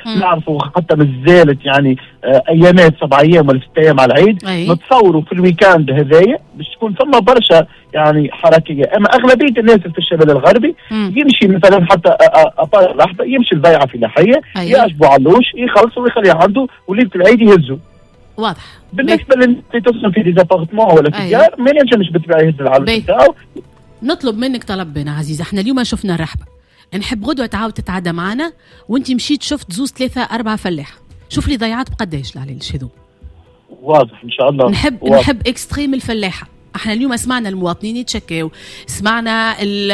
نعرفوا حتى مازالت يعني ايامات 7 ايام ولا 6 ايام على العيد. نتصوروا في الويكاند هذايا باش تكون ثم برشا يعني حركيه. اما اغلبيه الناس في الشمال الغربي يمشي مثلا حتى ابار لحظه يمشي البيعه فلاحيه يعجبوا علوش يخلصوا ويخليه عنده وليله العيد يهزوا. واضح. بالنسبه اللي تسكن في ديزابارتمون ولا في ديار ما ينجمش بالطبيعه يهز العلوش بتاعه. نطلب منك طلبنا عزيزه، احنا اليوم شفنا الرحبه، نحب غدوه تعاود تتعدى معنا وانت مشيت شفت 2 3 4 فلاح، شوف لي ضيعات بقداش العليش هذو. واضح ان شاء الله. نحب اكستريم الفلاحه. احنا اليوم سمعنا المواطنين يتشكاو، سمعنا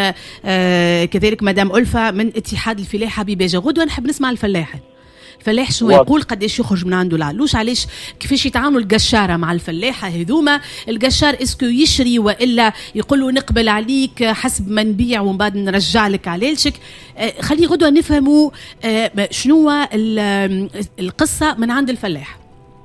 كذلك مدام ألفة من اتحاد الفلاحه بباجه. غدوه نحب نسمع الفلاح شو يقول، قداش يخرج من عنده العلوش، علاش كيفاش يتعاملوا القشاره مع الفلاحه هذوما. القشار اسكو يشري والا يقول له نقبل عليك حسب ما نبيع ومن بعد نرجع لك عليلشك. خلي غدوه نفهموا شنو القصه من عند الفلاح.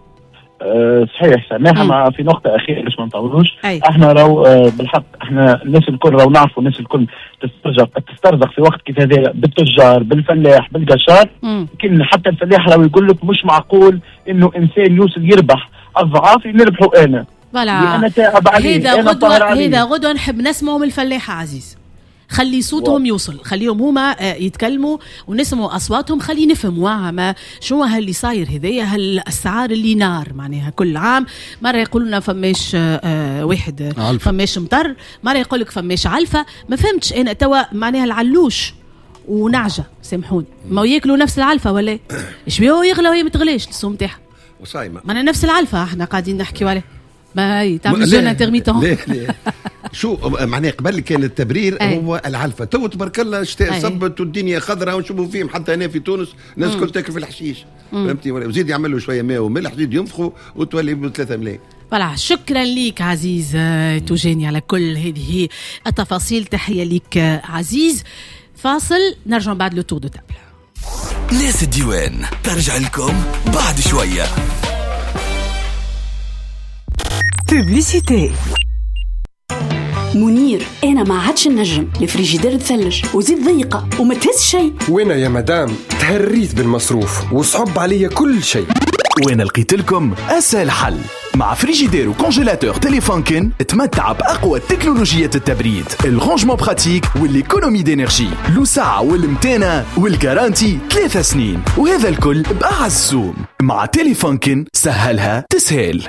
صحيح سامحها مع في نقطة أخيرة باش ما نطولوش. احنا راو بالحق احنا الناس الكل راو نعرفوا الناس الكل تسترزق في وقت كيف هذا بالتجار بالفلاح بالقشار. لكن حتى الفلاح راو يقول لك مش معقول انه انسان يوصل يربح اضعاف اللي نربحه انا. انا تعب عليه. هذا غدوة نحب نسمعه من الفلاحة عزيز. خلي صوتهم يوصل، خليهم هما يتكلموا ونسمعوا أصواتهم، خلي نفهموا ما شو هاللي صاير هذايا. هالأسعار اللي نار معناها كل عام مرة يقولنا فماش واحد فماش مطر، مرة يقولك فماش علفة. ما فهمتش أنا توا معناها العلوش ونعجة سامحوني ما ياكلوا نفس العلفة ولا إيش بيهو يغلى وهي متغلاش السوم تاعها وصايمة معنا نفس العلفة احنا قاعدين نحكي عليه. ما هي تعمل زون انترميتون. ليه شو معناه قبل كان التبرير هو العلفة، تو تبارك الله الشتاء صبت والدنيا خضراء ونشوفوا فيهم حتى هنا في تونس الناس كل تاكل في الحشيش فهمتي، وزيد يعملوا شويه ماء وملح زيد ينفخوا وتولي ب 3 ملايين. فلا شكرا ليك عزيز توجيني على كل هذه التفاصيل. تحية ليك عزيز. فاصل نرجع بعد لو تور دو تابل. ناس الديوان ترجع لكم بعد شوية. بوبليسيتي. منير انا ما عادش نجم، الفريجيدير تثلج وزيد ضيقه وما تهز شيء. وانا يا مدام تهريت بالمصروف وصعب عليا كل شيء. وانا لقيت لكم اسهل حل مع فريجيدير وكونجيلاتور تيليفونكن. تمتع باقوى تكنولوجيات التبريد، الرانجمون براتيك والايكونومي دينيرجي، الوسعه والمتانه والجارانتي 3 سنين، وهذا الكل باعز سوم. مع تيليفونكن سهلها تسهل.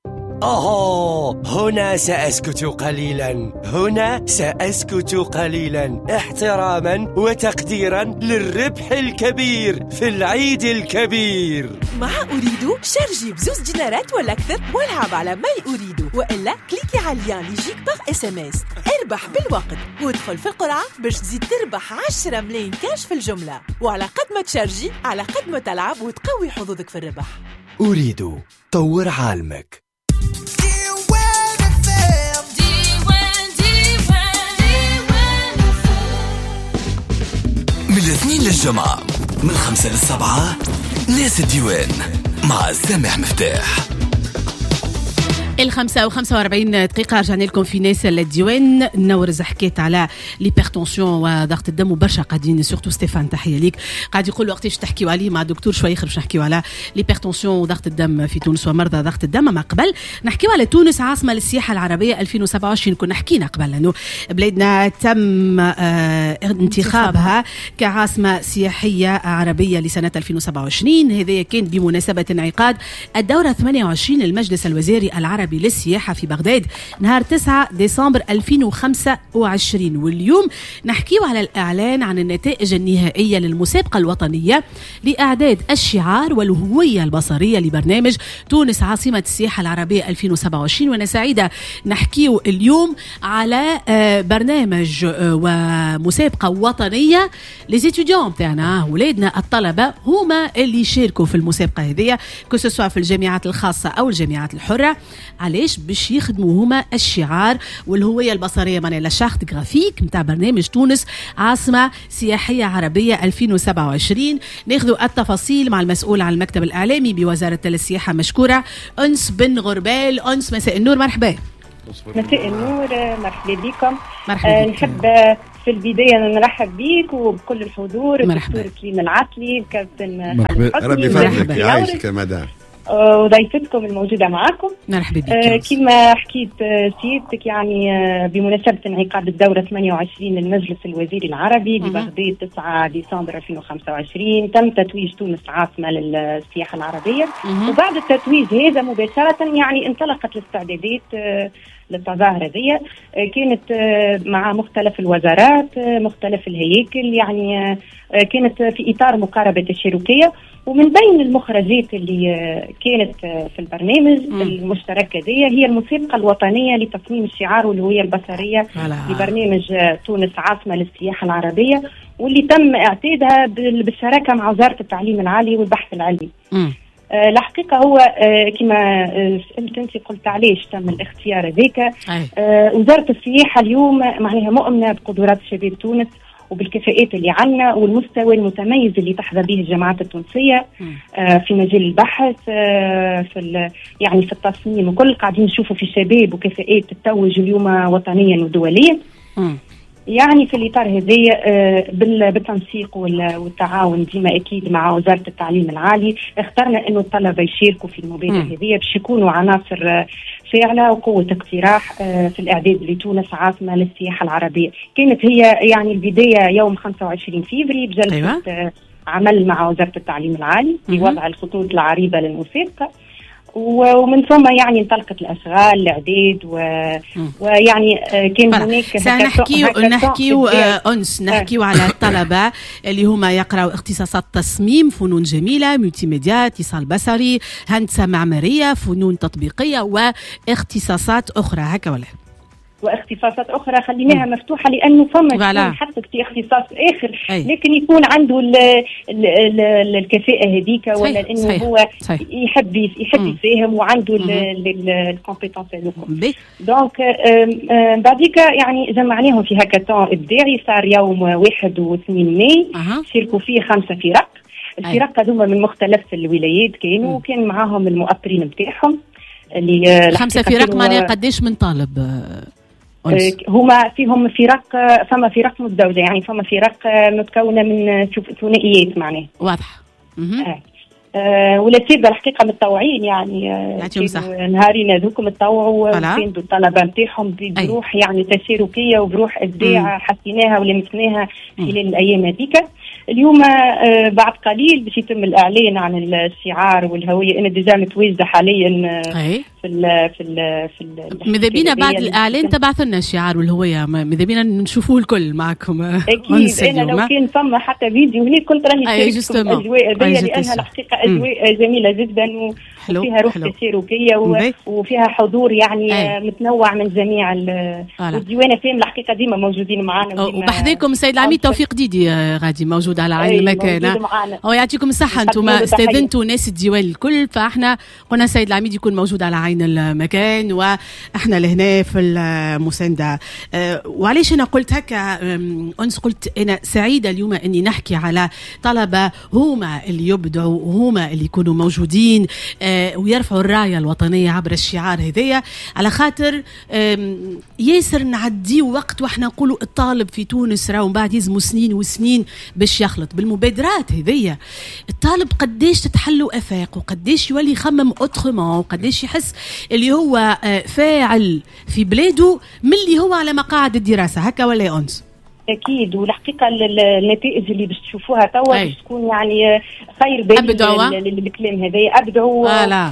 هنا سأسكت قليلا، هنا سأسكت قليلا احتراما وتقديرا للربح الكبير في العيد الكبير. مع أريدو شارجي ب2 دينارات ولا أكثر والعب على ماي أريدو، وإلا كليكي على اللين اللي يجيك باغ SMS. اربح بالوقت وادخل في القرعة باش تزيد تربح 10 ملايين كاش في الجملة، وعلى قد ما تشارجي على قد ما تلعب وتقوي حظوظك في الربح. أريدو طور عالمك. من الاثنين للجمعة من 5 ل7 ناس الديوان مع سامح مفتاح. 5:45 دقيقة رجعنا لكم في ناس الديوان. نورز حكيت على ليبرتونسيون وضغط الدم وبرشا قاعدين سورتو ستيفان تحية ليك قاعد يقول له وقتاش تحكيوا عليه مع دكتور شوي باش نحكيوا على ليبرتونسيون وضغط الدم في تونس ومرضى ضغط الدم. ما قبل نحكيوا على تونس عاصمة للسياحة العربية 2027. كنا حكينا قبل انه بلادنا تم انتخابها كعاصمة سياحية عربية لسنة 2027. هذا كان بمناسبة انعقاد الدورة 28 للمجلس الوزاري العربي للسياحة في بغداد نهار 9 ديسمبر 2025. واليوم نحكيو على الإعلان عن النتائج النهائية للمسابقة الوطنية لإعداد الشعار والهوية البصرية لبرنامج تونس عاصمة السياحة العربية 2027. وأنا سعيدة نحكيو اليوم على برنامج ومسابقة وطنية لزيتوديون تاعنا ولادنا الطلبة هما اللي يشاركوا في المسابقة هذه كسوا في الجامعات الخاصة أو الجامعات الحرة. علاش؟ باش يخدموا هما الشعار والهوية البصرية معناها لاشارت جرافيك متاع برنامج تونس عاصمة سياحية عربية 2027. ناخذوا التفاصيل مع المسؤول عن المكتب الإعلامي بوزارة السياحة مشكورة أنس بن غربال. أنس مساء النور، مرحبا. مساء النور، مرحبا بكم. مرحبا نحب في البداية نرحب بيك وبكل الحضور. مرحبا. الدكتور كريم العتلي، كابتن مرحبا. ربي يفضلك يعيشك يا مدام. وضيفتكم الموجودة معكم. مرحبا بك. كما حكيت سيادتك يعني بمناسبة انعقاد الدورة 28 للمجلس الوزيري العربي ببغداد 9 ديسمبر 2025 تم تتويج تونس عاصمة للسياحة العربية. وبعد التتويج هذا مباشرة يعني انطلقت الاستعدادات للتظاهرة دي، كانت مع مختلف الوزارات مختلف الهياكل، يعني كانت في إطار مقاربة الشركية. ومن بين المخرجات اللي كانت في البرنامج المشتركة دي هي الموسيقى الوطنية لتصميم الشعار والهوية البصرية لبرنامج تونس عاصمة للسياحة العربية، واللي تم اعتادها بالشراكة مع وزارة التعليم العالي والبحث العلمي. الحقيقة هو كما سألت أنت قلت علاش تم الاختيار هذاك. وزارة السياحة اليوم معناها مؤمنة بقدرات شباب تونس وبالكفاءات اللي عندنا والمستوى المتميز اللي تحظى به الجامعات التونسية في مجال البحث يعني في التصميم وكل قاعدين نشوفوا في شباب وكفاءات تتوج اليوم وطنيا ودوليا. يعني في الإطار هذا بالتنسيق والتعاون ديما أكيد مع وزارة التعليم العالي اخترنا إنه الطلبة يشاركوا في المبادرة هذه باش يكونوا عناصر فاعلة وقوة اقتراح في الإعداد لتونس عاصمة للسياحة العربية. كانت هي يعني البداية يوم 25 فبراير بجلسة عمل مع وزارة التعليم العالي في وضع الخطوط العريضة للموسيقى، ومن ثم يعني انطلقت الاشغال الاعداد ويعني كان هناك نحكيو على الطلبه اللي هما يقراوا اختصاصات تصميم، فنون جميله، ملتي ميديا، اتصال بصري، هندسه معماريه، فنون تطبيقيه واختصاصات اخرى، هكا ولا واختصاصات اخرى خليناها مفتوحه لانه فما حتى في اختصاص اخر لكن يكون عنده الكفاءه هذيك ولا انه هو يحب يفهم وعنده الكومبيتونس هذوك. دونك بعديك يعني جمعناهم في هاكاثون ابداعي صار يوم 1 و2 ماي. شاركوا فيه 5 فرق. الفرق هذوما من مختلف الولايات كانوا وكان معاهم المؤطرين نتاعهم اللي 5 فرق. معناها قداش من طالب؟ هما فيهم فرق، فما فرق متزوجة يعني فما فرق متكونة من ثنائيات معناه. واضح. ولا سيدة الحقيقة متطوعين يعني نهارين هذوك متطوعوا وكانوا الطلبة نتاعهم بروح يعني تشاركية وبروح إبداع حسيناها ولمسناها خلال الأيام هذيك. اليوم بعد قليل باش يتم الإعلان عن الشعار والهوية. أنا ديجا متواجدة حاليا في ماذا بينا بعد الإعلان تبعث لنا الشعار والهوية، ماذا بينا نشوفوه الكل معكم. أكيد أنا لو كان ثم حتى فيديو هناك كنت راني شاركت الأجواء هذه لأنها الحقيقة أجواء جميلة جدا وفيها روح تشاركية وفيها حضور يعني متنوع من جميع والديوان فيهم الحقيقة ديما موجودين معنا. وبحذاكم السيد العميد توفيق ديدي غادي موجود على عين المكان. ويعطيكم الصحة أنتم استاذنتوا ناس الديوان الكل، فاحنا قلنا السيد العميد يكون موجود على عين المكان واحنا لهنا في المساندة. وعليش أنا قلت هكا أنس، قلت أنا سعيدة اليوم أني نحكي على طلبة هما اللي يبدعوا وهما اللي يكونوا موجودين ويرفعوا الراية الوطنية عبر الشعار هذية، على خاطر ياسر نعدي وقت واحنا نقولوا الطالب في تونس راهو بعد يزموا سنين وسنين باش يخلط بالمبادرات هذية. الطالب قديش تتحلوا افاق وقديش يولي يخمم اوترومون وقديش يحس اللي هو فاعل في بلاده من اللي هو على مقاعد الدراسة، هكا ولا يا أنس؟ أكيد. والحقيقة النتائج اللي باش تشوفوها توا باش تكون يعني خير بالكلام هذا. أبدعوا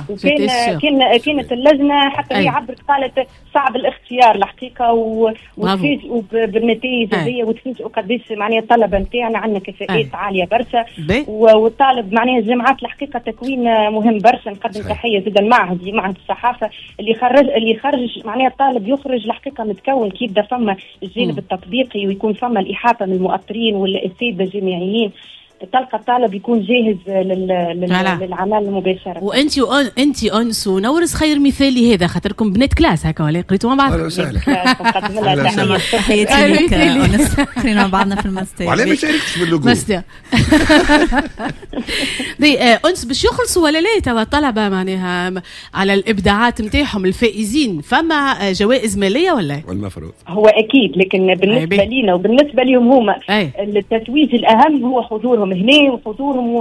كانت اللجنة حتى هي عبرت قالت صعب الاختيار الحقيقة وتفاجئوا بالنتائج هذه وتفاجئوا قديش معناها الطلبة نتاعنا عندنا كفاءات عالية برشا. والطالب معناها الجامعات الحقيقة تكوين مهم برشا. نقدم تحية جدا معهد الصحافة اللي خرج معناها الطالب يخرج الحقيقة متكون كي يبدا فما الجانب التطبيقي ويكون فما الإحاطة من المؤطرين والأساتذة الجامعيين تلقى الطالب يكون جاهز للعمل مباشرة. وانت انس ونورس خير مثال لهذا، خاطركم بنات كلاس هكا ولا قريتوا مع بعض؟ اهلا وسهلا. تحياتي لك انس، قرينا مع بعضنا في الماستر. وعلاه ما شاركتش باللوجو؟ ماستر. انس باش يخلصوا ولا لا توا الطلبه معناها على الابداعات نتاعهم الفائزين، فما جوائز ماليه ولا؟ والمفروض هو اكيد، لكن بالنسبه لينا وبالنسبه لهم هما التتويج الاهم هو حضورهم هنا وحضورهم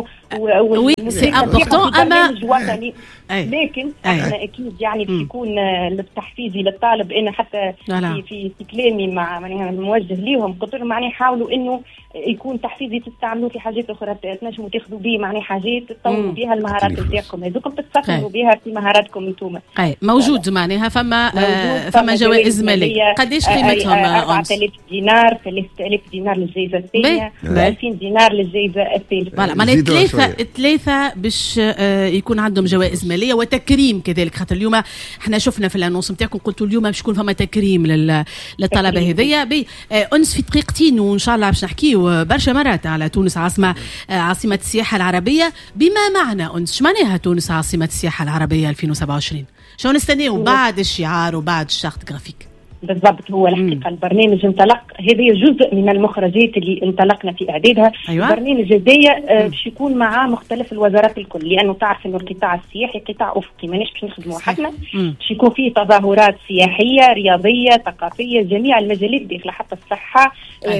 برنامج وطني. لكن احنا اكيد يعني باش يكون التحفيزي للطالب. انا حتى في كلامي مع معناها الموجه ليهم قلت لهم معناها حاولوا انه يكون تحفيزي تستعملوه في حاجات اخرى، تنجموا تاخذوا به معناها حاجات تطوروا بها المهارات نتاعكم، هذوكم تستثمروا بها في مهاراتكم انتم. موجود معناها فما جوائز ماليه. قداش قيمتهم؟ 4000 دينار، 3000 دينار للجائزه الثانيه، 2000 دينار للجائزه الثالثه. معناها ثلاثه باش يكون عندهم جوائز ماليه وتكريم كذلك، خاطر اليوم احنا شفنا في الانونس نتاعكم قلتوا اليوم باش يكون فما تكريم للطلبه هذيا. انس في دقيقتين وان شاء الله باش نحكيو برشا مرات على تونس عاصمه السياحه العربيه. بما معنى انس، اش معناها تونس عاصمه السياحه العربيه 2027؟ شو نستناو بعد الشعار وبعد الشارت جرافيك؟ بالضبط. هو الحقيقة البرنامج انطلق، هذه جزء من المخرجات اللي انطلقنا في إعدادها. أيوة. البرنامج هذايا باش يكون معاه مختلف الوزارات الكل، لأنه تعرف إنه القطاع السياحي قطاع أفقي ماناش باش نخدموا حقنا، باش يكون فيه تظاهرات سياحية رياضية ثقافية جميع المجالات داخل حتى الصحة،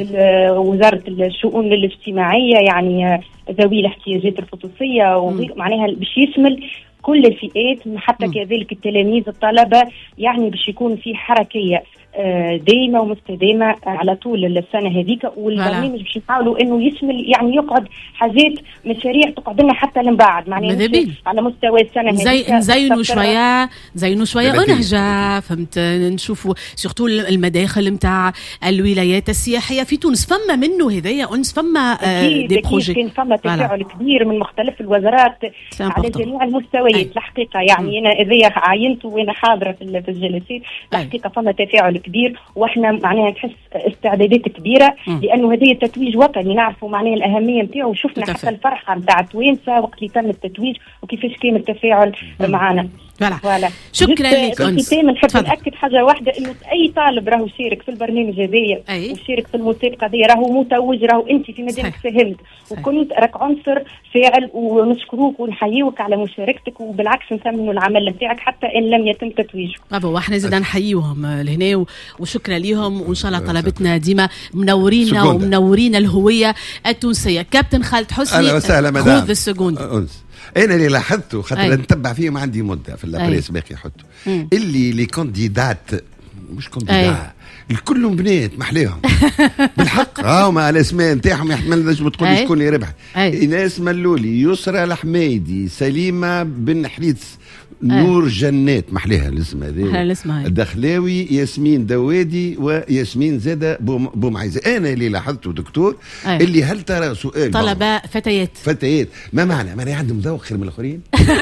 وزارة الشؤون الاجتماعية يعني ذوي الاحتياجات الخصوصية، معناها باش يشمل كل الفئات حتى كذلك التلاميذ الطلبة، يعني باش يكون في حركية دائمة ومستدامة على طول السنة هذيك. والبرنامج باش نحاولوا انه يشمل يعني يقعد حاجات مشاريع تقعد لنا حتى من بعد، معناها على مستوى السنة هذيك نزينوا شوية ونهجة، فهمت، نشوفوا سورتو المداخل نتاع الولايات السياحية في تونس. فما منه هذايا انس، فما دي بروجي، كان فما تفاعل كبير من مختلف الوزارات على جميع المستويات. الحقيقة يعني انا اذا عاينت وانا حاضرة في الجلسات، الحقيقة فما تفاعل كبير، واحنا معناها نحس استعدادات كبيره، لانه هذه التتويج وطني نعرفوا معناها الاهميه نتاعو، وشفنا حتى الفرحه نتاع توانسه وقت اللي تم التتويج وكيفاش كان التفاعل معنا. فوالا شكرا لك انس. نحب ناكد حاجه واحده، انه اي طالب راهو شارك في البرنامج هذايا وشارك في المسابقه هذه راهو متوج، راهو انت في مدينتك ساهمت وكنت راك عنصر فاعل، ونشكروك ونحييوك على مشاركتك، وبالعكس نثمنوا العمل نتاعك حتى ان لم يتم تتويجك. برافو، واحنا زيد نحييوهم لهنا وشكرا لهم، وان شاء الله طلبتنا ديما منورينا ومنورين الهويه التونسيه. كابتن خالد حسني، اهلا وسهلا مدام. خذ السكوند. انا اللي لاحظته خاطر نتبع فيهم عندي مده في الابريس باقي يحطوا اللي لي كونديدات مش كونديدات الكلهم بنات محليهم بالحق. هما الاسماء نتاعهم يحتمل نجم تقول لي شكون اللي ربح. ايناس ملولي، يسرى الحميدي، سليمه بن حريتس، نور جنات محليها الاسم هذا، الدخلاوي، ياسمين دوادي، وياسمين زاده بومعيزه. انا اللي لاحظته دكتور اللي هل ترى سؤال طلبه فتيات ما معنى عندهم ذوق خير من الاخرين؟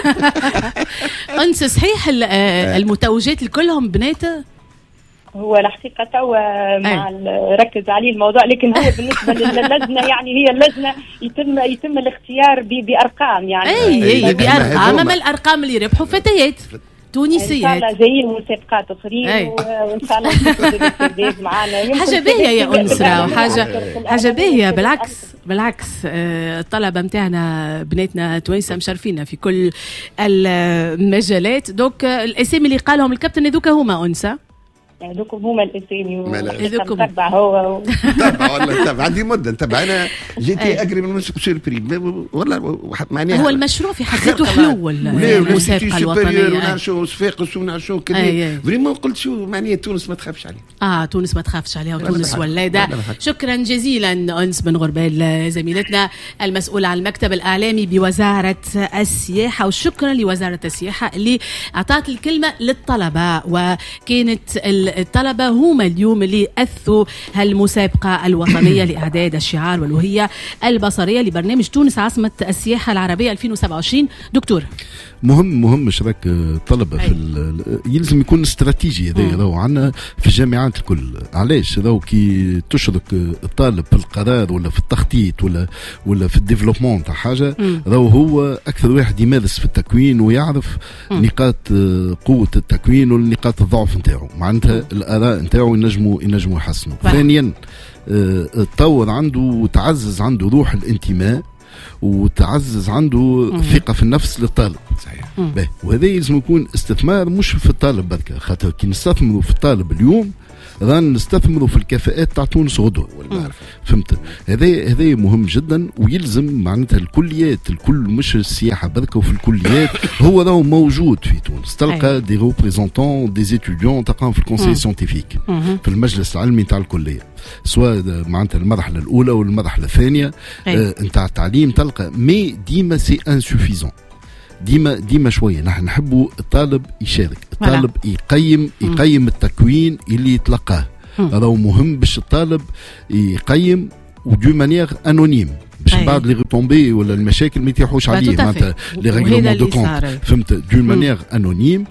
انس صحيح المتوجات الكلهم بنات؟ هو الحقيقة توا مع ركز عليه الموضوع، لكن هو بالنسبة للجنة يعني هي اللجنة يتم الاختيار بأرقام يعني بأرقام. أما الأرقام اللي ربحوا فتيات تونسيات. إن شاء الله جايين مسابقات أخرين وإن شاء الله نشوفوا معنا. حاجة باهية يا أنسرة، حاجة باهية. بالعكس الطلبة متاعنا بناتنا توانسة مشرفينا في كل المجالات. دوك الأسامي اللي قالهم الكابتن هذوك هما أنسة، هذوكم هما الاسامي تبع هو تبع عندي مده نتبع. انا جيتي اجري من سيربري والله معناها هو المشروع في حد ذاته حلو. المسابقه الوطنيه ونعشوا صفاقس ونعشوا كذا فريمون. قلت شو معناها تونس ما تخافش عليها. تونس ما تخافش عليها، وتونس ولاده. شكرا جزيلا انس بن غربال زميلتنا المسؤوله عن المكتب الاعلامي بوزاره السياحه، وشكرا لوزاره السياحه اللي اعطت الكلمه للطلبه، وكانت الطلبة هما اليوم اللي أثوا هالمسابقة الوطنية لإعداد الشعار والوهية البصرية لبرنامج تونس عاصمة السياحة العربية 2027. دكتور، مهم شراك الطلبة في يلزم يكون استراتيجي هذا راهو عندنا في الجامعات الكل. علاش راهو كي تشرك الطالب في القرار ولا في التخطيط ولا في الديفلوبمون تاع حاجة، راهو هو أكثر واحد يمارس في التكوين ويعرف نقاط قوة التكوين والنقاط الضعف نتاعو، معناتها الآراء نتاعو ينجموا يحسنوا. ثانيا تطور عنده وتعزز عنده روح الانتماء وتعزز عنده ثقة في النفس للطالب. صحيح. وهذا يلزم يكون استثمار مش في الطالب بركة، خاطر كي نستثمروا في الطالب اليوم رانا نستثمروا في الكفاءات تاع تونس غدوة. فهمت؟ هذا مهم جدا، ويلزم معناتها الكليات الكل مش السياحة بركة، وفي الكليات هو راهو موجود في تونس. تلقى دي ريبريزونتون دي ستوديون تلقاهم في الكونسي سيانتيفيك في المجلس العلمي تاع الكلية، سواء معناتها المرحلة الأولى والمرحلة الثانية نتاع التعليم. تلقى مي ديما سي انسوفيزون، ديما شويه. نحن نحبوا الطالب يشارك، الطالب يقيم التكوين اللي يتلقاه. هذا مهم باش الطالب يقيم ودو مانيير انونيم، باش بعد لي ريتومبي ولا المشاكل ما يتيحوش عليه، معناتها لي ريغلومون دو كونت. فهمت؟ دو مانيير انونيم.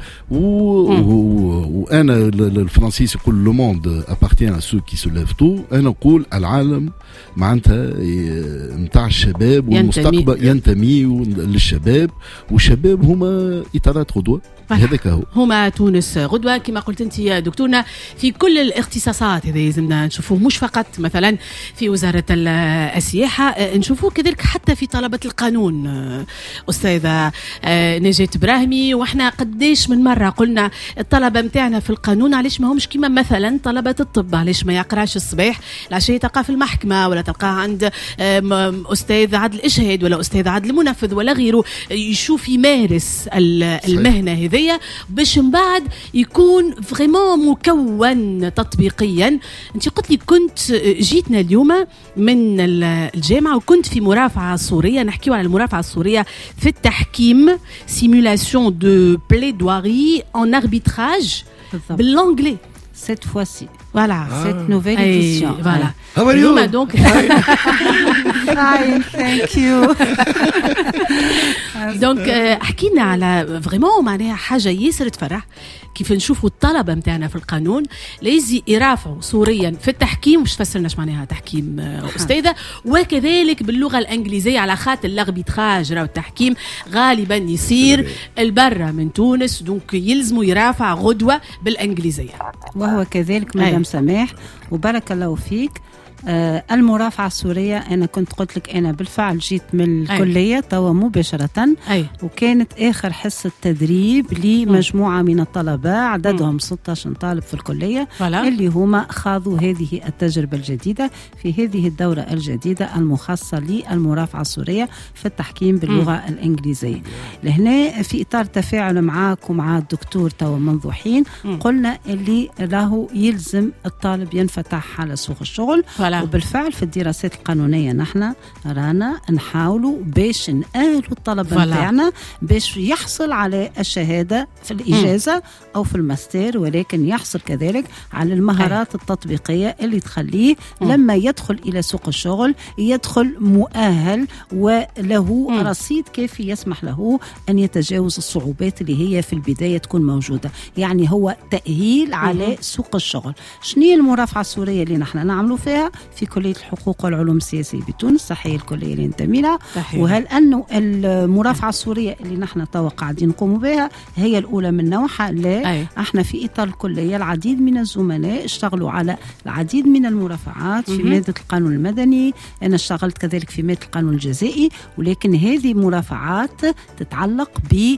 وانا الفرنسيس يقول لو موند ابارتيان ا سو كي سو ليف تو، انا نقول العالم معناتها نتاع الشباب والمستقبل ينتمي للشباب، والشباب هما اطارات غدوه. هذاك هما تونس غدوة كما قلت انت يا دكتورنا في كل الاختصاصات. هذا لازمنا نشوفوه مش فقط مثلا في وزارة السياحة، نشوفوه كذلك حتى في طلبة القانون. أستاذة نجاة براهمي، واحنا قديش من مرة قلنا الطلبة متاعنا في القانون علاش ما همش كما مثلا طلبة الطب، علاش ما يقراش الصباح العشية تلقاه في المحكمة ولا تلقاه عند أستاذ عدل إشهاد ولا أستاذ عدل منفذ ولا غيره، يشوف يمارس المهنة هذه باش من بعد يكون فريمون مكون تطبيقيا. انت قلت لي كنت جيتنا اليوم من الجامعه وكنت في مرافعه صوريه، نحكيو على المرافعه الصوريه في التحكيم، سيمولاسيون دو بليدواري ان اربيتراج بالانجلي cette fois-ci. Voilà, cette nouvelle édition. Voilà. How are you? Donc Fine, thank you. Donc حكينا على فريمون معناها حاجه ياسر تفرح كيف نشوفوا الطلبه نتاعنا في القانون لازم يرافعوا صوريا في التحكيم. مش تفسرناش معناها تحكيم استاذه، وكذلك باللغه الانجليزيه على خاطر الاربيتراج راهو التحكيم غالبا يصير البرة من تونس، دونك يلزموا يرافع غدوه بالانجليزيه. وهو كذلك مدام سماح وبارك الله فيك. المرافعة السورية أنا كنت قلت لك أنا بالفعل جيت من الكلية توا مباشرة، وكانت آخر حصة تدريب لمجموعة من الطلبة عددهم 16 طالب في الكلية اللي هما خاضوا هذه التجربة الجديدة في هذه الدورة الجديدة المخصصة للمرافعة السورية في التحكيم باللغة الإنجليزية. لهنا في إطار تفاعل معاك ومع الدكتور توا منذ حين قلنا اللي راهو يلزم الطالب ينفتح على سوق الشغل. وبالفعل في الدراسات القانونية نحن رانا نحاولوا باش نأهلوا الطلبة نتاعنا باش يحصل على الشهادة في الإجازة أو في الماستر، ولكن يحصل كذلك على المهارات التطبيقية اللي تخليه لما يدخل إلى سوق الشغل يدخل مؤهل وله رصيد كافي يسمح له أن يتجاوز الصعوبات اللي هي في البداية تكون موجودة. يعني هو تأهيل على سوق الشغل. شنو هي المرافعة السورية اللي نحن نعملوا فيها في كلية الحقوق والعلوم السياسية بتونس؟ صحيح الكلية اللي ننتمي لها. وهل أنه المرافعة السورية اللي نحن توا قاعدين نقوم بها هي الأولى من نوعها؟ لا، احنا في إطار الكلية العديد من الزملاء اشتغلوا على العديد من المرافعات في مادة القانون المدني، أنا اشتغلت كذلك في مادة القانون الجزائي، ولكن هذه مرافعات تتعلق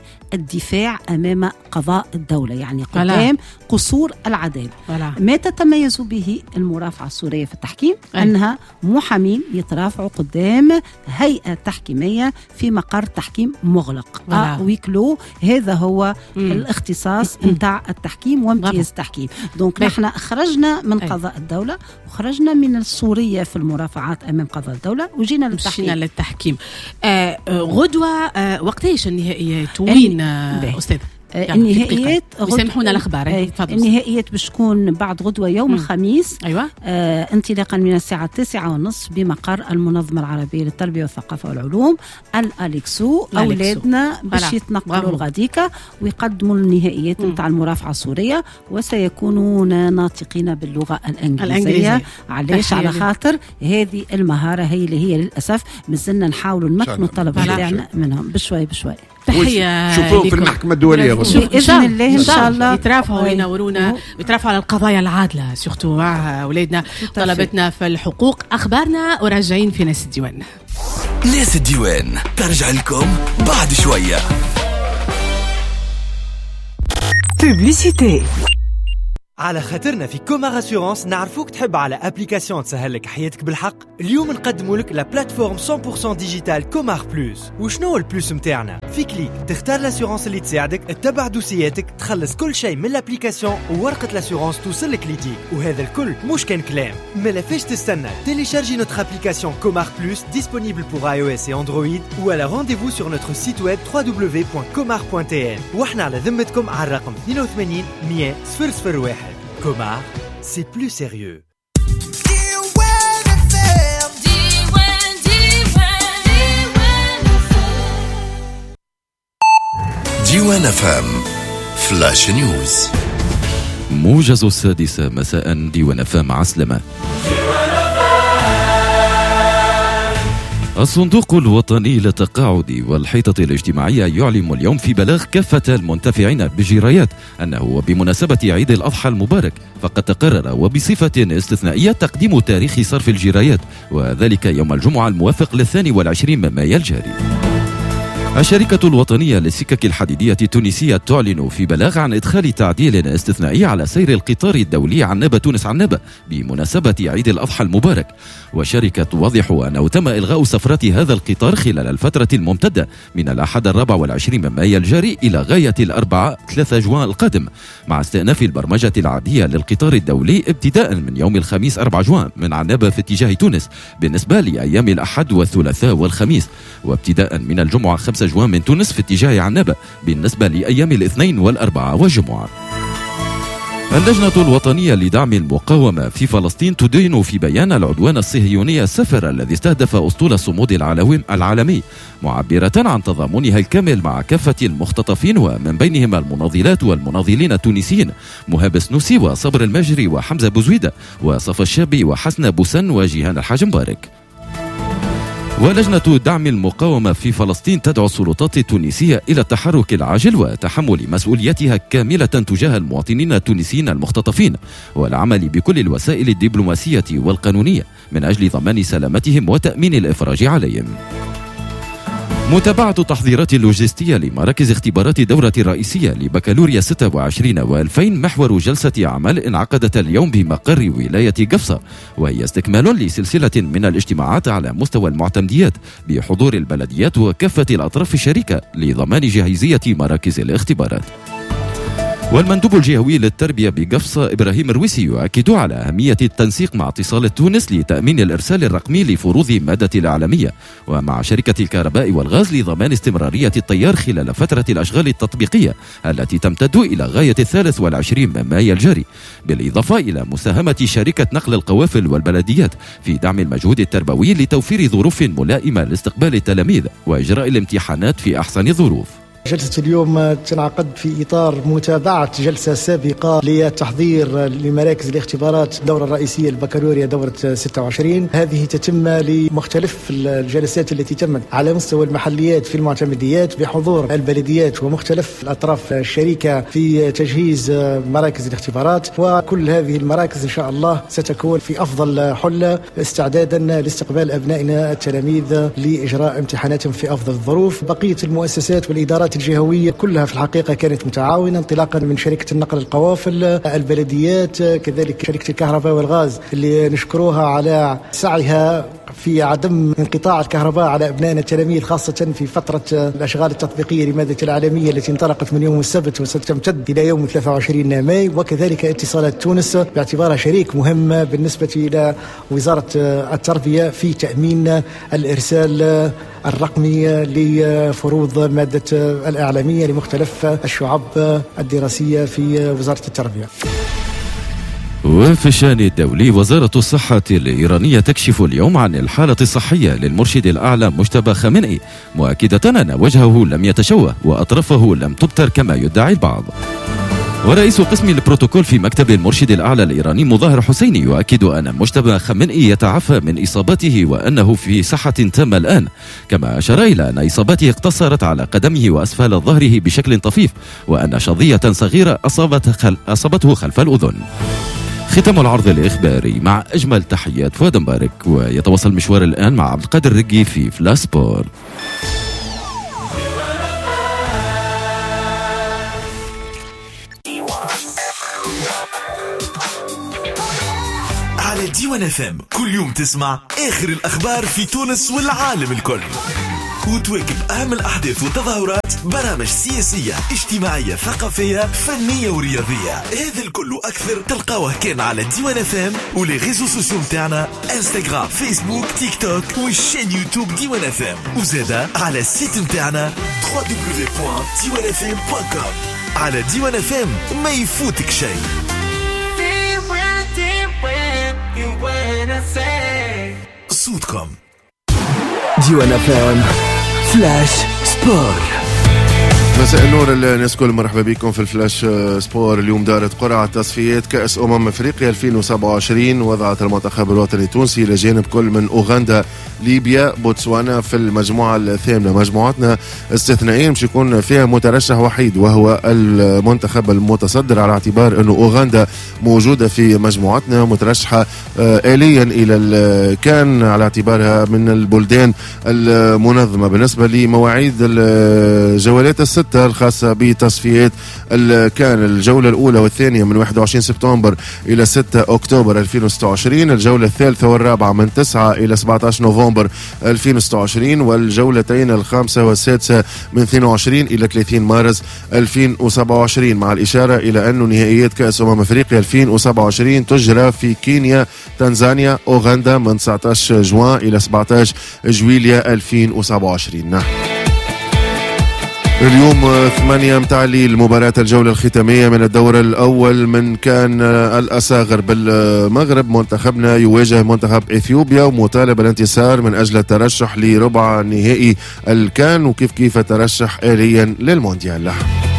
بالدفاع أمام قضاء الدولة، يعني قدام قصور العدالة. ما تتميز به المرافعة السورية في التحكيم أنها محامين يترافعوا قدام هيئة تحكيمية في مقر تحكيم مغلق ويكلو. هذا هو الاختصاص متاع التحكيم وامتياز التحكيم. دونك نحن خرجنا من قضاء الدولة وخرجنا من السورية في المرافعات أمام قضاء الدولة وجينا للتحكيم. غدوة وقتاش النهائيات وين أستاذ؟ النهائيات يسامحونا الأخبار. النهائيات باش تكون بعد غدوة يوم الخميس. أيوة. انطلاقا من الساعة 9:30 بمقر المنظمة العربية للتربية والثقافة والعلوم الأليكسو. أولادنا باش يتنقلوا الغديكة ويقدموا النهائيات نتاع المرافعة السورية، وسيكونون ناطقين باللغة الإنجليزية. علاش؟ على خاطر هذه المهارة هي اللي هي للأسف مازلنا نحاولوا نمكنوا الطلبة تاعنا منهم بشوي بشوي. تحية شوفوه في المحكمة الدولية بإذن الله إن شاء الله يترافعوا وينورونا ويترافعوا على القضايا العادلة سورتو مع أولادنا طلبتنا في الحقوق. أخبارنا وراجعين في ناس الديوان. ناس الديوان ترجع لكم بعد شوية. بوبليسيتي. على خاطرنا في كومار اسيورانس نعرفوك تحب على ابليكاسيون تسهل لك حياتك بالحق. اليوم نقدموا لك لا بلاتفورم 100% ديجيتال كومار بلوس. وشنو البلوس متاعنا؟ في كليك تختار الاسيورانس اللي تساعدك، تتبع دوسياتك، تخلص كل شيء من الابليكاسيون وورقه الاسيورانس توصلك ليديك. وهذا الكل مش كان كلام. ما فيش تستنى، تيليشارجي notre application Comar Plus disponible pour iOS et Android ou à la rendez-vous sur notre site web www.comar.tn. واحنا على ذمتكم على الرقم 82 100 001. Comar, c'est plus sérieux. ديوان FM فلاش نيوز. موجز 6 مساء. ديوان FM عسلمة. الصندوق الوطني للتقاعد والحيطة الاجتماعية يعلم اليوم في بلاغ كافة المنتفعين بالجرايات أنه بمناسبة عيد الأضحى المبارك فقد تقرر وبصفة استثنائية تقديم تاريخ صرف الجرايات، وذلك يوم الجمعة الموافق 22 من مايو الجاري. الشركة الوطنية للسكك الحديدية التونسية تعلن في بلاغ عن إدخال تعديل استثنائي على سير القطار الدولي عنابة تونس عنابة بمناسبة عيد الأضحى المبارك. والشركة توضح أنه تم إلغاء سفرات هذا القطار خلال الفترة الممتدة من الأحد 24 من مايو الجاري إلى غاية الأربعاء 3 جوان القادم، مع استئناف البرمجة العادية للقطار الدولي ابتداء من يوم الخميس 4 جوان من عنابة في اتجاه تونس بالنسبة لأيام الأحد والثلاثاء والخميس، وابتداء من الجمعة 5 جوان من تونس في اتجاه عنابة بالنسبة لأيام الاثنين والأربعاء والجمعة. اللجنة الوطنية لدعم المقاومة في فلسطين تدين في بيان العدوان الصهيوني السفر الذي استهدف أسطول الصمود العالمي، معبرة عن تضامنها الكامل مع كافة المختطفين ومن بينهم المناضلات والمناضلين التونسيين مهاب سنوسي وصبر المجري وحمزة بوزويدة وصفا الشابي وحسن بوسن وجيهان الحاج مبارك. ولجنة دعم المقاومة في فلسطين تدعو السلطات التونسية إلى التحرك العاجل وتحمل مسؤوليتها كاملة تجاه المواطنين التونسيين المختطفين والعمل بكل الوسائل الدبلوماسية والقانونية من أجل ضمان سلامتهم وتأمين الإفراج عليهم. متابعة تحضيرات اللوجستية لمراكز اختبارات الدورة الرئيسية لبكالوريا 26 و2000 محور جلسة أعمال انعقدت اليوم بمقر ولاية قفصة، وهي استكمال لسلسلة من الاجتماعات على مستوى المعتمديات بحضور البلديات وكافة الأطراف الشريكة لضمان جاهزية مراكز الاختبارات. والمندوب الجهوي للتربية بقفصة إبراهيم الرويسي يؤكد على أهمية التنسيق مع اتصالات تونس لتأمين الإرسال الرقمي لفروض مادة الإعلامية ومع شركة الكهرباء والغاز لضمان استمرارية التيار خلال فترة الأشغال التطبيقية التي تمتد إلى غاية 23 من مايو الجاري، بالإضافة إلى مساهمة شركة نقل القوافل والبلديات في دعم المجهود التربوي لتوفير ظروف ملائمة لاستقبال التلاميذ وإجراء الامتحانات في أحسن الظروف. جلسة اليوم تنعقد في إطار متابعة جلسة سابقة للتحضير لمراكز الاختبارات الدورة الرئيسية البكالوريا دورة 26. هذه تتم لمختلف الجلسات التي تمت على مستوى المحليات في المعتمديات بحضور البلديات ومختلف الأطراف الشريكة في تجهيز مراكز الاختبارات، وكل هذه المراكز إن شاء الله ستكون في أفضل حلة استعدادا لاستقبال أبنائنا التلاميذ لإجراء امتحاناتهم في أفضل الظروف. بقية المؤسسات والإدارات الجهوية كلها في الحقيقة كانت متعاونة، انطلاقا من شركة النقل القوافل، البلديات، كذلك شركة الكهرباء والغاز اللي نشكروها على سعيها في عدم انقطاع الكهرباء على أبنائنا التلاميذ، خاصة في فترة الأشغال التطبيقية لمادة العالمية التي انطلقت من يوم السبت وستمتد إلى يوم 23 ماي، وكذلك اتصالات تونس باعتبارها شريك مهم بالنسبة إلى وزارة التربية في تأمين الإرسال الرقمي لفروض مادة الإعلامية لمختلف الشعب الدراسية في وزارة التربية. وفي الشأن الدولي، وزارة الصحة الإيرانية تكشف اليوم عن الحالة الصحية للمرشد الأعلى مجتبى خامنئي، مؤكدة أن وجهه لم يتشوه وأطرافه لم تبتر كما يدعي البعض. ورئيس قسم البروتوكول في مكتب المرشد الأعلى الإيراني مظاهر حسيني يؤكد أن مجتبى خامنئي يتعافى من إصابته وأنه في صحة تامة الآن، كما أشار إلى أن إصابته اقتصرت على قدمه وأسفل ظهره بشكل طفيف، وأن شظية صغيرة أصابته خلف الأذن. ختام العرض الإخباري مع أجمل تحيات فؤاد مبارك، ويتواصل مشوار الآن مع عبد القادر الرقي في فلاسبور. على ديوان FM كل يوم تسمع آخر الأخبار في تونس والعالم الكل، وتواكب أهم الأحداث والتظاهرات، برامج سياسية اجتماعية ثقافية فنية ورياضية. هذا الكل وأكثر تلقاوه كان على ديوان FM ولي ريزو سوسيو متاعنا، انستغرام، فيسبوك، تيك توك والشين يوتيوب ديوان FM، وزادا على السيت متاعنا www.diwanfm.com. على ديوان FM ما يفوتك شيء. صوتكم ديوان FM فلاش سبور. مساء النور الناس كل، مرحبا بكم في الفلاش سبور. اليوم دارت قرعة تصفيات كأس أفريقيا 2027، وضعت المنتخب الوطني التونسي إلى جانب كل من أوغندا، ليبيا، بوتسوانا في المجموعة الثامنة. مجموعتنا استثنائيا مش يكون فيها مترشح وحيد وهو المنتخب المتصدر، على اعتبار أنه أوغندا موجودة في مجموعتنا مترشحة آليا إلى الكان على اعتبارها من البلدان المنظمة. بالنسبة لمواعيد الجولات الستة الخاصة بتصفيات الكان، الجولة الأولى والثانية من 21 سبتمبر إلى 6 أكتوبر 2026، الجولة الثالثة والرابعة من 9 إلى 17 نوفمبر 2026، والجولتين الخامسة والسادسة من 22 إلى 30 مارس 2027، مع الإشارة إلى أن نهائيات كأس أفريقيا 2027 تجرى في كينيا، تنزانيا، أوغندا من 19 جوان إلى 17 جويليا 2027. اليوم 8 متاع الليل مباراة الجولة الختامية من الدور الأول من كان الأصاغر بالمغرب. منتخبنا يواجه منتخب إثيوبيا ومطالب الانتصار من أجل الترشح لربع نهائي الكان، وكيف ترشح آليا للمونديال.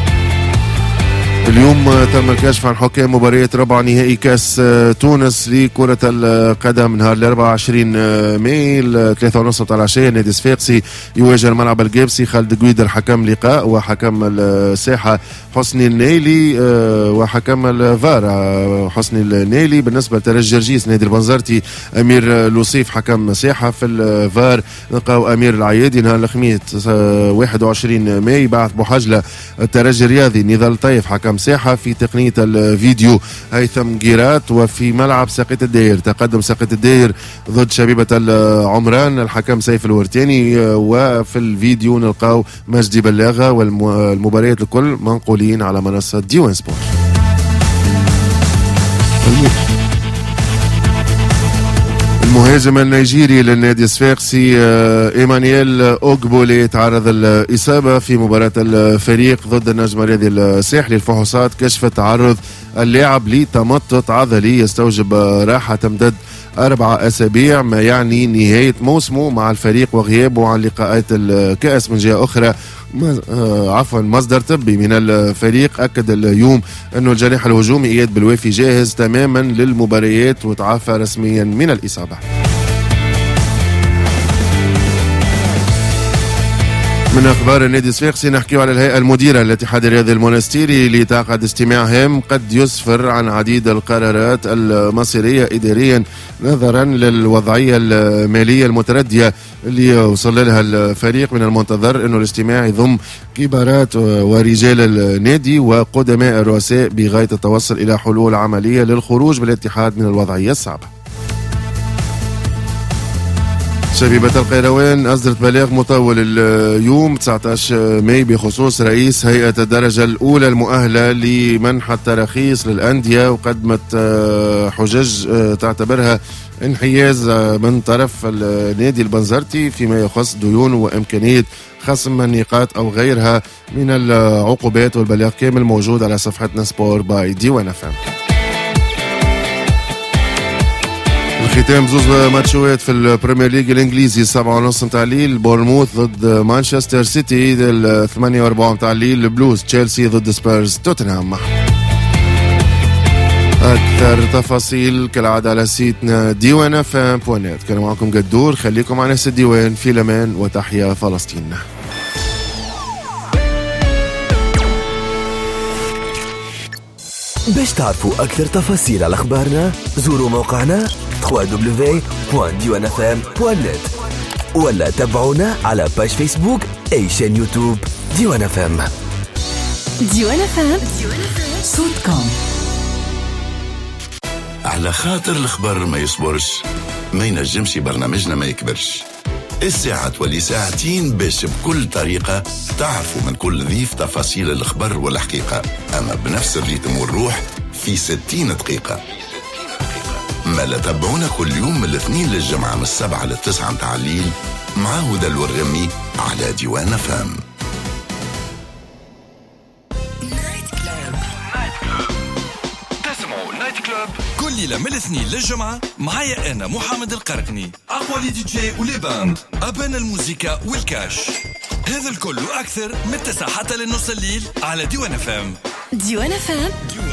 اليوم تم الكشف عن حكام مباريات ربع نهائي كاس تونس لكرة القدم نهار 24 ماي 3:30 تاع العشية. نادي صفاقسي يواجه الملعب القابسي، خالد قويدر حكم لقاء، وحكم الساحة حسني النيلي، وحكم الفار حسني النيلي. بالنسبة لترجي جرجيس نادي البنزرتي أمير لوصيف حكم ساحة. في الفار نلقاو أمير العيادي. نهار الخميس 21 ماي بعث بوحجلة الترجي الرياضي نضال طيف حكم ساحة. في تقنية الفيديو هيثم جيرات. وفي ملعب ساقية الداير تقدم ساقية الداير ضد شبيبة العمران الحكم سيف الورتاني. وفي الفيديو نلقاو مجدي بلاغة. والمباريات الكل منقولين على منصة ديوان سبور. المهاجم النيجيري للنادي الصفاقسي إيمانويل أوغبولي تعرض الإصابة في مباراة الفريق ضد النجم الرياضي الساحلي. الفحوصات كشفت تعرض اللاعب لتمطط عضلي يستوجب راحة تمتد 4 أسابيع، ما يعني نهاية موسمه مع الفريق وغيابه عن لقاءات الكأس. من جهة أخرى مصدر طبي من الفريق أكد اليوم أنه الجناح الهجومي إياد بالوافي جاهز تماما للمباريات وتعافى رسميا من الإصابة. من أخبار النادي الصفاقسي نحكيو على الهيئة المديرة للاتحاد الرياضي المونستيري اللي تعقد استماع هام قد يسفر عن عديد القرارات المصيرية إداريا نظرا للوضعية المالية المتردية اللي وصل لها الفريق. من المنتظر أنه الاجتماع يضم كبارات ورجال النادي وقدماء الرؤساء بغاية التوصل إلى حلول عملية للخروج بالاتحاد من الوضعية الصعبة. شبيبة القيروان أصدرت بلاغ مطول اليوم 19 ماي بخصوص رئيس هيئة الدرجة الأولى المؤهلة لمنح التراخيص للأندية، وقدمت حجج تعتبرها انحياز من طرف النادي البنزرتي فيما يخص ديون وإمكانية خصم النقاط أو غيرها من العقوبات. والبلاغ كامل موجود على صفحتنا سبور باي ديوان FM. الختام زوز ماتشوات في البريمير ليج الانجليزي 7:30 متاع الليل بورنموث ضد مانشستر سيتي، 8:04 متاع الليل بلوز تشيلسي ضد سبيرز توتنهام. أكثر تفاصيل كالعادة على سيتنا ديوان FM.net. كان معكم قدور، خليكم مع ناس الديوان، في الأمان وتحيا فلسطين. باش تعرفوا أكثر تفاصيل على أخبارنا زوروا موقعنا www.diwanfm.net ولا تابعونا على باج فيسبوك أي شان يوتيوب ديوان FM. ديوان FM صوتكم. على خاطر الخبر ما يصبرش، ما ينجمش برنامجنا ما يكبرش. الساعة تولي ساعتين باش بكل طريقة تعرفوا من كل ضيف تفاصيل الخبر والحقيقة، أما بنفس الريتم والروح في 60 دقيقة. ما لا تابعونا كل يوم من الاثنين للجمعة من 7 ل 9 متاع الليل مع هدى الورمي على ديوان فام. كل ليلة من الاثنين للجمعة معايا أنا محمد القرقني، أقوى لي دي جي ولي باند، أبان الموسيقى والكاش. هذا الكل وأكثر من 9 حتى للنص الليل على ديوان فام. ديوان فام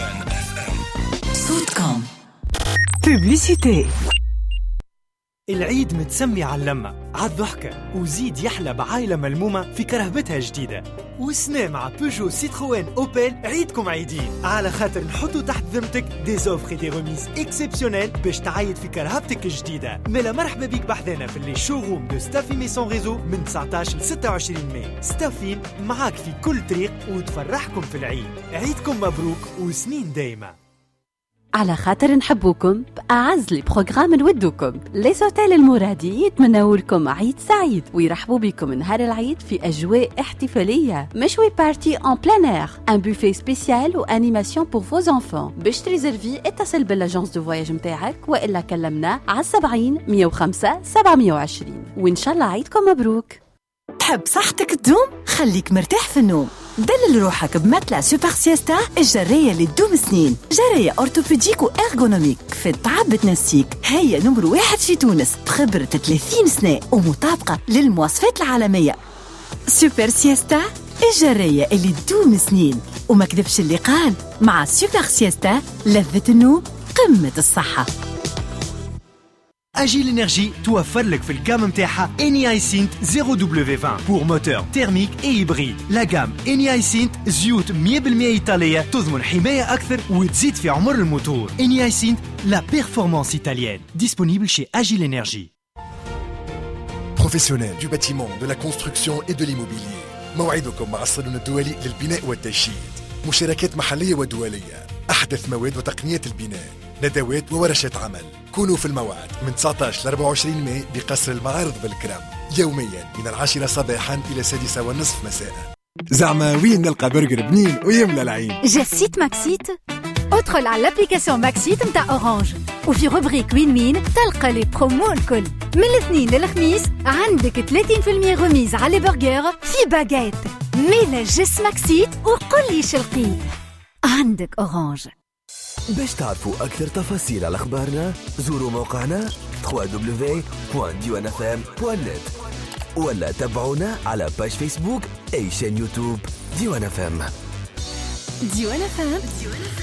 صوتكم. بوبليسيتي. العيد متسمي على اللمة، على الضحكة، وزيد يحلى بعائلة ملمومة في كرهبتها جديدة. وسنا مع بيجو سيتروين أوبل عيدكم عيدين، على خاطر نحطوا تحت ذمتك دي زوفر دي ريميز اكسبسيونيل باش تعيد في كرهبتك الجديدة. ملا مرحبا بيك بحذانا في اللي شوروم دو ستافي ميسون ريزو من 19 ل 26 ماي. ستافي معاك في كل طريق وتفرحكم في العيد. عيدكم مبروك وسنين دايما. على خاطر نحبوكم بأعز لي بروغرام نودوكم لي سوتيل المرادي يتمنوا لكم عيد سعيد ويرحبوا بكم نهار العيد في أجواء احتفالية، مشوي بارتي ان بلان اير، ان بوفيه سبيسيال وانيماسيون بور فوز انفون. باش تريزرفي اتصل بالاجونس دو فواياج متاعك والا كلمنا على 70 105 720 وان شاء الله عيدكم مبروك. تحب صحتك تدوم؟ خليك مرتاح في النوم. دلل روحك بمتلة سوبر سيستا الجرية اللي تدوم سنين، جرية أورتوبيديك وإرغونوميك في التعب بتنسيك. هي نمبر 1 في تونس بخبرة 30 سنة ومطابقة للمواصفات العالمية. سوبر سيستا الجرية اللي تدوم سنين، وما كذبش اللي قال مع سوبر سيستا لذة النوم قمة الصحة. أجيل إنرجي توفر لك في الجام متاعها إني هايسنت 0W20 pour moteur thermique et hybride. لا جام إني هايسنت زيوت 100% إيطالية تضمن حماية أكثر وتزيد في عمر الموتور. إني هايسنت لا بيرفورمانس إيطاليenne. Disponible chez Agile Énergie. Professionnels du bâtiment, de la construction et de l'immobilier. موعدكم مع الصالون الدولي للبناء والتشييد. مشاركات محلية ودولية، أحدث مواد وتقنيات البناء، ندوات وورشات عمل. كونوا في الموعد من 19 ل 24 ماي بقصر المعارض بالكرم، يوميا من 10 صباحا إلى 6:30 مساء. زعما وين نلقى برجر بنين ويملى العين؟ جسيت ماكسيت. ادخل على الابليكاسيون ماكسيت متاع اورانج وفي روبريك وين مين تلقى لي برومو الكل. من الاثنين للخميس عندك 30% غميز على برجر في باجيت. ميلا جس ماكسيت وقل لي شلقيت. عندك اورانج. باش تعرفوا أكثر تفاصيل على أخبارنا زوروا موقعنا www.diwanfm.net ولا تابعونا على باج فيسبوك أي شان يوتيوب ديوان FM. ديوان FM